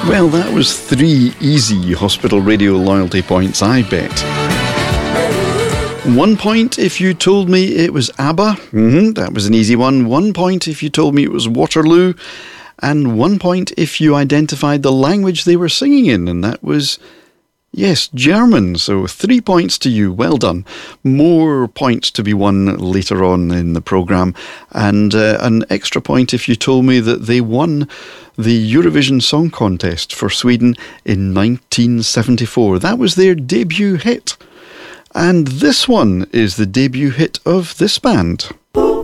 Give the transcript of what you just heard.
Well, that was 3 easy Hospital Radio loyalty points, I bet. 1 point if you told me it was ABBA. That was an easy one. 1 point if you told me it was Waterloo. And 1 point if you identified the language they were singing in. And that was, yes, German. So 3 points to you. Well done. More points to be won later on in the programme. And an extra point if you told me that they won the Eurovision Song Contest for Sweden in 1974. That was their debut hit. And this one is the debut hit of this band.